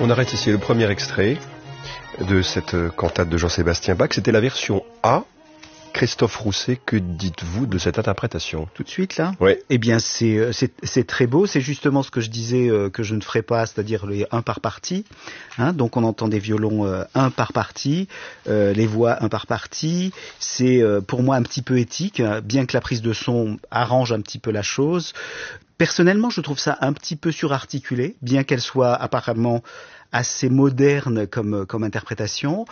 On arrête ici le premier extrait de cette cantate de Jean-Sébastien Bach. C'était la version A. Christophe Rousset, que dites-vous de cette interprétation? Tout de suite, là? Oui. Eh bien, c'est très beau. C'est justement ce que je disais que je ne ferais pas, c'est-à-dire les un par partie. Donc, on entend des violons un par partie, les voix un par partie. C'est pour moi un petit peu éthique, bien que la prise de son arrange un petit peu la chose. Personnellement, je trouve ça un petit peu surarticulé, bien qu'elle soit apparemment assez moderne comme interprétation.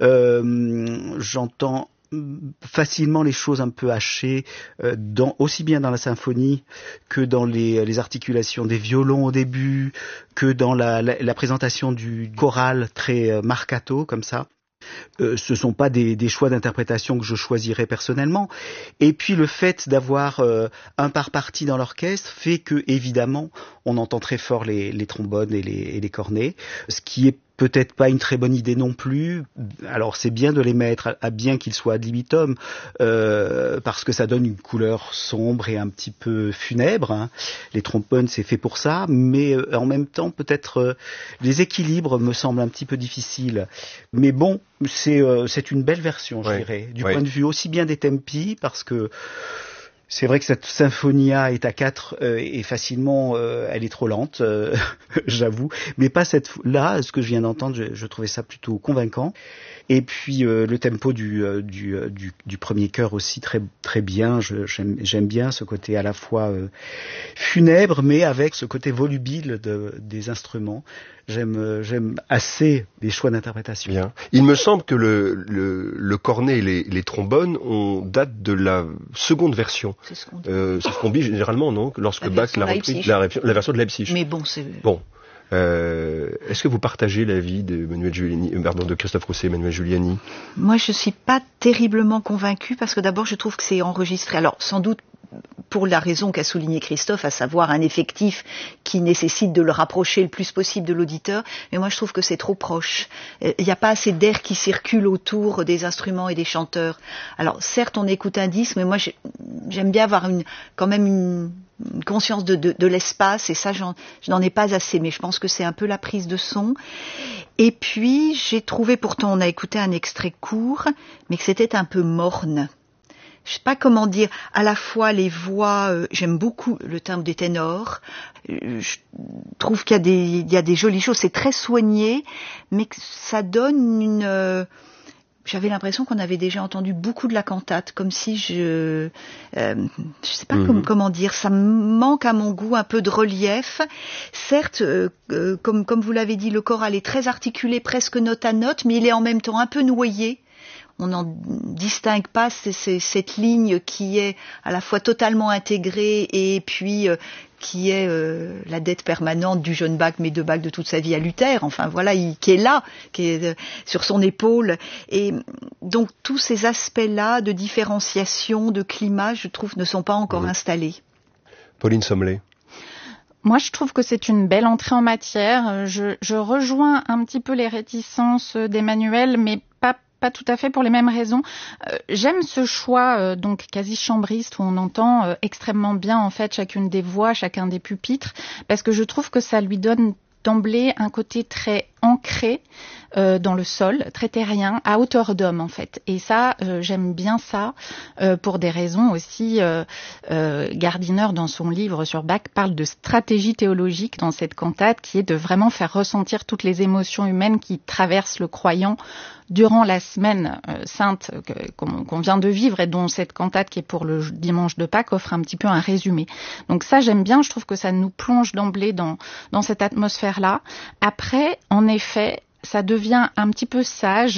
J'entends facilement les choses un peu hachées, aussi bien dans la symphonie que dans les articulations des violons au début, que dans la présentation du choral très marcato comme ça. Ce sont pas des choix d'interprétation que je choisirais personnellement. Et puis le fait d'avoir un par partie dans l'orchestre fait que, évidemment, on entend très fort les trombones et les cornets, ce qui est peut-être pas une très bonne idée non plus. Alors c'est bien de les mettre, à bien qu'ils soient ad libitum, parce que ça donne une couleur sombre et un petit peu funèbre. Les trombones, c'est fait pour ça, mais en même temps, peut-être les équilibres me semblent un petit peu difficiles. Mais bon, c'est une belle version, je dirais, du point de vue aussi bien des tempi, parce que c'est vrai que cette Symphonia est à 4 et facilement elle est trop lente, j'avoue, mais pas cette là, ce que je viens d'entendre, je trouvais ça plutôt convaincant. Et puis le tempo du premier chœur aussi très très bien, j'aime bien ce côté à la fois funèbre mais avec ce côté volubile des instruments. J'aime assez les choix d'interprétation. Bien. Il me semble que le cornet et les trombones datent de la seconde version. C'est ce qu'on dit généralement, non? Lorsque Bach l'a repris, la version de Leipzig. Mais bon, c'est... Bon. Est-ce que vous partagez l'avis de Christophe Rousset et Emmanuel Giuliani? Moi, je suis pas terriblement convaincue parce que d'abord, je trouve que c'est enregistré. Alors, sans doute pour la raison qu'a souligné Christophe, à savoir un effectif qui nécessite de le rapprocher le plus possible de l'auditeur, mais moi je trouve que c'est trop proche. Il n'y a pas assez d'air qui circule autour des instruments et des chanteurs. Alors certes on écoute un disque, mais moi j'aime bien avoir quand même une conscience de l'espace, et ça je n'en ai pas assez, mais je pense que c'est un peu la prise de son. Et puis j'ai trouvé, pourtant on a écouté un extrait court, mais que c'était un peu morne. Je sais pas comment dire, à la fois les voix, j'aime beaucoup le timbre des ténors, je trouve qu'il y a des jolies choses, c'est très soigné, mais que ça donne j'avais l'impression qu'on avait déjà entendu beaucoup de la cantate, comme si je sais pas comment dire, ça me manque à mon goût un peu de relief. Certes, comme vous l'avez dit, le choral est très articulé, presque note à note, mais il est en même temps un peu noyé. On n'en distingue pas cette ligne qui est à la fois totalement intégrée et puis qui est la dette permanente du jeune Bach, mais de Bach de toute sa vie à Luther, enfin voilà, qui est là, qui est sur son épaule. Et donc tous ces aspects-là de différenciation, de climat, je trouve, ne sont pas encore installés. Pauline Sommelet. Moi, je trouve que c'est une belle entrée en matière. Je rejoins un petit peu les réticences d'Emmanuel, mais pas tout à fait pour les mêmes raisons. J'aime ce choix donc quasi chambriste où on entend extrêmement bien en fait chacune des voix, chacun des pupitres, parce que je trouve que ça lui donne d'emblée un côté très ancré dans le sol, très terrien, à hauteur d'homme en fait. Et ça, j'aime bien ça pour des raisons aussi. Gardiner, dans son livre sur Bach, parle de stratégie théologique dans cette cantate, qui est de vraiment faire ressentir toutes les émotions humaines qui traversent le croyant durant la semaine sainte qu'on vient de vivre, et dont cette cantate qui est pour le dimanche de Pâques offre un petit peu un résumé. Donc ça, j'aime bien, je trouve que ça nous plonge d'emblée dans cette atmosphère-là. Après, en effet, ça devient un petit peu sage,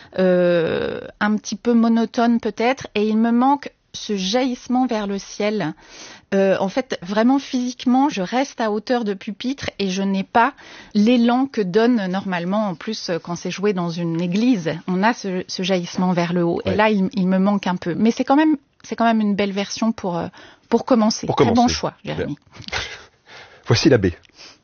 un petit peu monotone peut-être, et il me manque ce jaillissement vers le ciel. En fait, vraiment physiquement, je reste à hauteur de pupitre et je n'ai pas l'élan que donne normalement, en plus, quand c'est joué dans une église. On a ce jaillissement vers le haut. Ouais. Et là, il me manque un peu. Mais c'est quand même une belle version pour commencer. Très bon choix, Jérémy. Voici l'abbé.